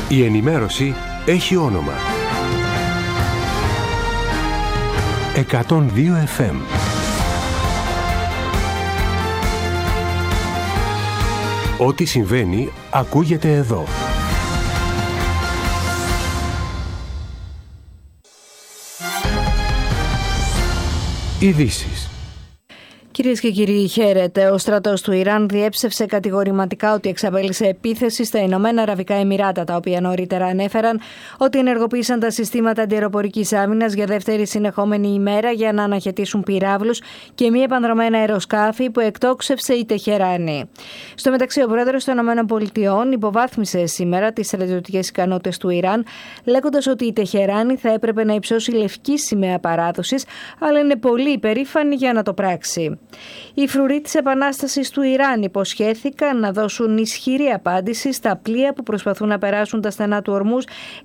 Η ενημέρωση έχει όνομα. 102 FM. Ό,τι συμβαίνει ακούγεται εδώ. Ειδήσεις. Κυρίες και κύριοι, χαίρετε. Ο στρατός του Ιράν διέψευσε κατηγορηματικά ότι εξαπέλυσε επίθεση στα Ηνωμένα Αραβικά Εμιράτα, τα οποία νωρίτερα ανέφεραν ότι ενεργοποίησαν τα συστήματα αντιαεροπορικής άμυνας για δεύτερη συνεχόμενη ημέρα για να αναχαιτήσουν πυράβλους και μη επανδρομένα αεροσκάφη που εκτόξευσε η Τεχεράνη. Στο μεταξύ, ο πρόεδρος των ΗΠΑ υποβάθμισε σήμερα τις στρατιωτικές ικανότητες του Ιράν, λέγοντας ότι η Τεχεράνη θα έπρεπε να υψώσει λευκή σημαία παράδοσης, αλλά είναι πολύ υπερήφανη για να το πράξει. Οι φρουροί της Επανάστασης του Ιράν υποσχέθηκαν να δώσουν ισχυρή απάντηση στα πλοία που προσπαθούν να περάσουν τα στενά του Ορμούζ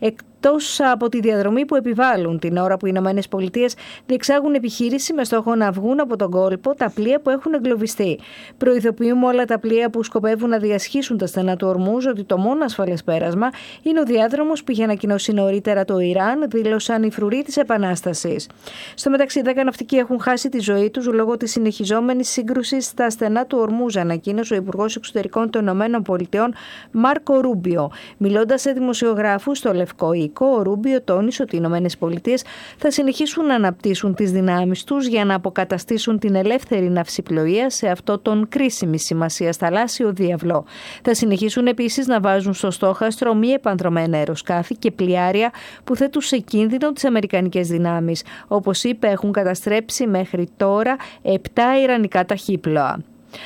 εκτός από τη διαδρομή που επιβάλλουν την ώρα που οι Ηνωμένες Πολιτείες διεξάγουν επιχείρηση με στόχο να βγουν από τον κόλπο τα πλοία που έχουν εγκλωβιστεί. Προειδοποιούμε όλα τα πλοία που σκοπεύουν να διασχίσουν τα στενά του Ορμούζ ότι το μόνο ασφαλές πέρασμα είναι ο διάδρομος που είχε ανακοινώσει νωρίτερα το Ιράν, δήλωσαν οι φρουροί της Επανάστασης. Στο μεταξύ, 10 ναυτικοί έχουν χάσει τη ζωή τους λόγω της συνεχιζόμενης σύγκρουσης στα στενά του Ορμούζ, ανακοίνωσε ο Υπουργός Εξωτερικών των ΗΠΑ Μάρκο Ρούμπιο. Μιλώντας σε δημοσιογράφους στο Λευκό Οίκο, ο Ρούμπιο τόνισε ότι οι ΗΠΑ θα συνεχίσουν να αναπτύσσουν τις δυνάμεις τους για να αποκαταστήσουν την ελεύθερη ναυσιπλοεία σε αυτό τον κρίσιμη σημασία θαλάσσιο διάβλο. Θα συνεχίσουν επίσης να βάζουν στο στόχαστρο μη επανδρομένα αεροσκάφη και πλοιάρια που θέτουν σε κίνδυνο τις αμερικανικές δυνάμεις. Όπως είπε, έχουν καταστρέψει μέχρι τώρα 7 ιρανικά ταχύπλοα.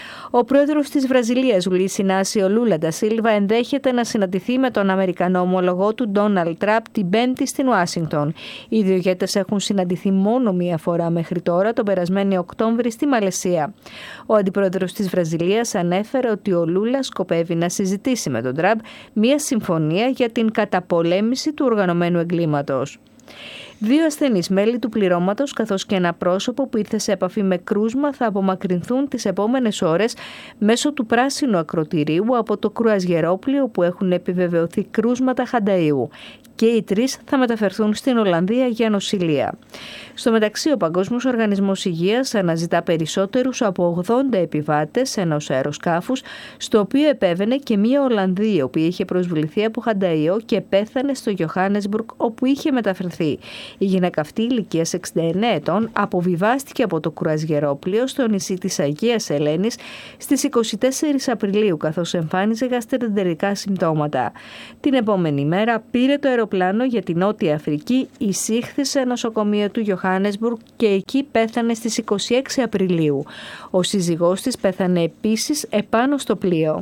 Ο πρόεδρος της Βραζιλίας, Λουίς Ινάσιο Λούλα ντα Σίλβα, ενδέχεται να συναντηθεί με τον Αμερικανό ομολογό του Ντόναλντ Τραμπ την Πέμπτη στην Ουάσιγκτον. Οι δύο ηγέτες έχουν συναντηθεί μόνο μία φορά μέχρι τώρα, τον περασμένο Οκτώβρη στη Μαλαισία. Ο αντιπρόεδρος της Βραζιλίας ανέφερε ότι ο Λούλα σκοπεύει να συζητήσει με τον Τραμπ μία συμφωνία για την καταπολέμηση του οργανωμένου εγκλήματος. 2 ασθενείς μέλη του πληρώματος καθώς και ένα πρόσωπο που ήρθε σε επαφή με κρούσμα θα απομακρυνθούν τις επόμενες ώρες μέσω του πράσινου ακρωτηρίου από το κρουαζιερόπλοιο που έχουν επιβεβαιωθεί κρούσματα χανταΐου. Και οι 3 θα μεταφερθούν στην Ολλανδία για νοσηλεία. Στο μεταξύ, ο Παγκόσμιος Οργανισμός Υγείας αναζητά περισσότερους από 80 επιβάτες ενός αεροσκάφους, στο οποίο επέβαινε και μία Ολλανδή, η οποία είχε προσβληθεί από χανταΐο και πέθανε στο Johannesburg, όπου είχε μεταφερθεί. Η γυναίκα αυτή, ηλικίας 69 ετών, αποβιβάστηκε από το κρουαζιερόπλοιο στο νησί της Αγίας Ελένης στις 24 Απριλίου, καθώς εμφάνιζε γαστρεντερικά συμπτώματα. Την επόμενη μέρα πήρε το αεροπλάνο για την Νότια Αφρική, εισήχθη σε νοσοκομείο του Johannesburg και εκεί πέθανε στις 26 Απριλίου. Ο σύζυγός της πέθανε επίσης επάνω στο πλοίο.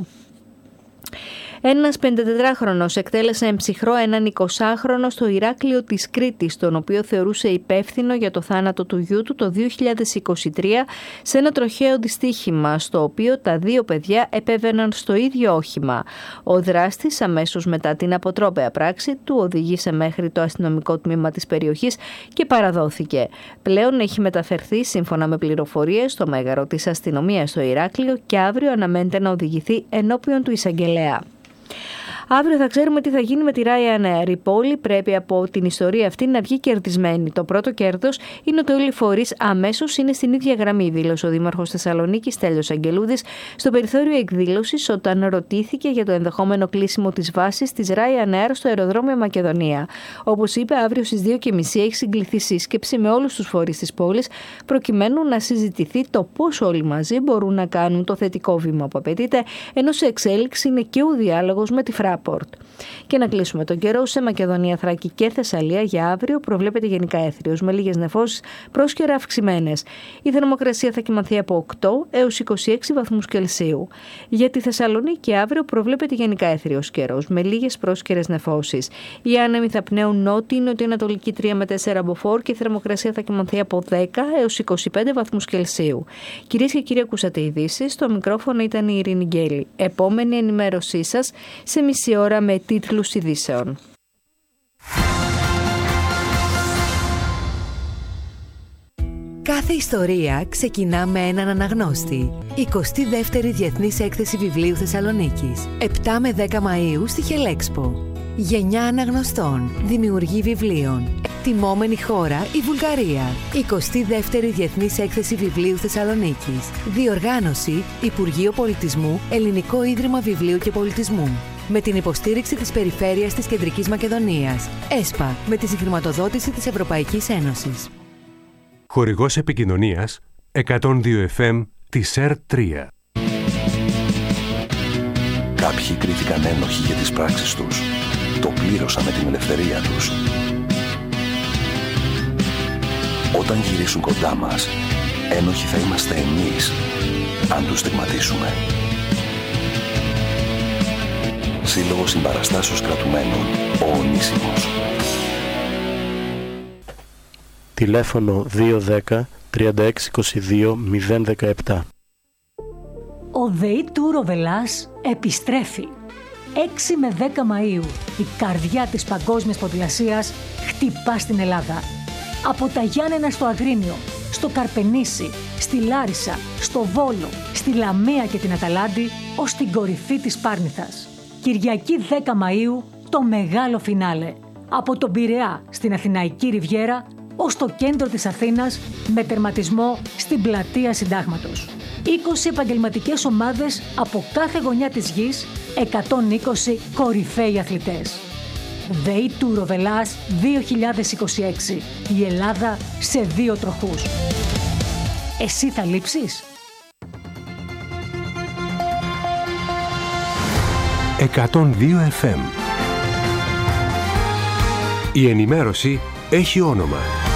Ένας 54χρονος εκτέλεσε εμψυχρό έναν 20χρονο στο Ηράκλειο της Κρήτης, τον οποίο θεωρούσε υπεύθυνο για το θάνατο του γιού του το 2023 σε ένα τροχαίο δυστύχημα, στο οποίο τα 2 παιδιά επέβαιναν στο ίδιο όχημα. Ο δράστης, αμέσως μετά την αποτρόπαια πράξη, του οδήγησε μέχρι το αστυνομικό τμήμα της περιοχής και παραδόθηκε. Πλέον έχει μεταφερθεί, σύμφωνα με πληροφορίες, στο μέγαρο της αστυνομίας στο Ηράκλειο και αύριο αναμένεται να οδηγηθεί ενώπιον του εισαγγελέα. Αύριο θα ξέρουμε τι θα γίνει με τη Ryanair. Η πόλη πρέπει από την ιστορία αυτή να βγει κερδισμένη. Το πρώτο κέρδος είναι ότι όλοι οι φορείς αμέσως είναι στην ίδια γραμμή, δήλωσε ο Δήμαρχος Θεσσαλονίκης Στέλιος Αγγελούδης στο περιθώριο εκδήλωσης όταν ρωτήθηκε για το ενδεχόμενο κλείσιμο της βάσης της Ryanair στο αεροδρόμιο Μακεδονία. Όπως είπε, αύριο στις 2:30 έχει συγκληθεί σύσκεψη με όλους τους φορείς της πόλης προκειμένου να συζητηθεί το πώς όλοι μαζί μπορούν να κάνουν το θετικό βήμα που απαιτείται, ενώ σε εξέλιξη είναι και ο διάλογος με τη Fraport. Και να κλείσουμε τον καιρό. Σε Μακεδονία, Θράκη και Θεσσαλία για αύριο προβλέπεται γενικά έθριος με λίγες νεφώσεις πρόσκαιρα αυξημένες. Η θερμοκρασία θα κυμανθεί από 8 έως 26 βαθμούς Κελσίου. Για τη Θεσσαλονίκη αύριο προβλέπεται γενικά έθριος καιρός με λίγες πρόσκαιρες νεφώσεις. Οι άνεμοι θα πνέουν νότιο-νοτιοανατολική 3 με 4 μποφόρ και η θερμοκρασία θα κυμανθεί από 10 έως 25 βαθμούς Κελσίου. Κυρίες και κύριοι, ακούσατε ειδήσεις. Στο μικρόφωνο ήταν η Ειρήνη Γκέλη. Επόμενη ενημέρωσή σας σε μισή ώρα με τίτλους ειδήσεων. Κάθε ιστορία ξεκινά με έναν αναγνώστη. 22η Διεθνής Έκθεση Βιβλίου Θεσσαλονίκης. 7 με 10 Μαΐου στη Χελέξπο. Γενιά αναγνωστών, δημιουργή βιβλίων. Τιμόμενη χώρα η Βουλγαρία. 22η Διεθνής Έκθεση Βιβλίου Θεσσαλονίκης. Διοργάνωση Υπουργείο Πολιτισμού, Ελληνικό Ίδρυμα Βιβλίου και Πολιτισμού. Με την υποστήριξη της Περιφέρειας της Κεντρικής Μακεδονίας. ΕΣΠΑ, με τη συγχρηματοδότηση της Ευρωπαϊκής Ένωσης. Χορηγός επικοινωνίας 102 FM της ΕΡΤ3. Κάποιοι κρίθηκαν ένοχοι για τις πράξεις τους. Το πλήρωσαν με την ελευθερία τους. Όταν γυρίσουν κοντά μας, ένοχοι θα είμαστε εμείς, αν τους στιγματίσουμε. Σύλλογος Συμπαραστάσεως Κρατουμένων, ο Ονίσιμος. Τηλέφωνο 210 3622 017. Ο ΔΕΗ του Ροβελάς επιστρέφει. 6 με 10 Μαΐου, η καρδιά της παγκόσμιας ποδηλασίας χτυπά στην Ελλάδα. Από τα Γιάννενα στο Αγρίνιο, στο Καρπενήσι, στη Λάρισα, στο Βόλο, στη Λαμία και την Αταλάντη, ως την κορυφή της Πάρνηθας. Κυριακή 10 Μαΐου, το μεγάλο φινάλε. Από τον Πειραιά στην Αθηναϊκή Ριβιέρα, ως το κέντρο της Αθήνας, με τερματισμό στην Πλατεία Συντάγματος. 20 επαγγελματικές ομάδες από κάθε γωνιά της γης, 120 κορυφαίοι αθλητές. ΔΕΗ του Ροβελάς 2026. Η Ελλάδα σε 2 τροχούς. Εσύ θα λείψεις? 102 FM. Η ενημέρωση έχει όνομα.